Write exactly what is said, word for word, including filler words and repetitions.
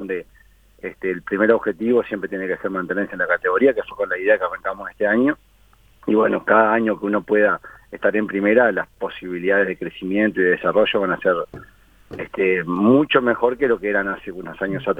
donde este, el primer objetivo siempre tiene que ser mantenerse en la categoría, que fue con la idea que arrancamos este año. Y bueno, cada año que uno pueda estar en primera, las posibilidades de crecimiento y de desarrollo van a ser este, mucho mejor que lo que eran hace unos años atrás.